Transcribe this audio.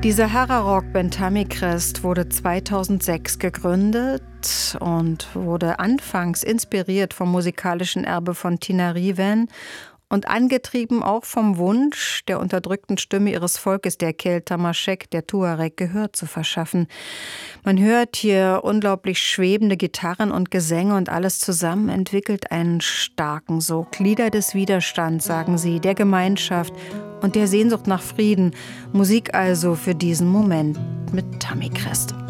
Die Sahara-Rockband Tamicrest wurde 2006 gegründet und wurde anfangs inspiriert vom musikalischen Erbe von Tinariwen und angetrieben auch vom Wunsch der unterdrückten Stimme ihres Volkes, der Kel-Tamashek, der Tuareg, Gehör zu verschaffen. Man hört hier unglaublich schwebende Gitarren und Gesänge und alles zusammen entwickelt einen starken Sog. Lieder des Widerstands, sagen sie, der Gemeinschaft und der Sehnsucht nach Frieden. Musik also für diesen Moment mit Tamicrest.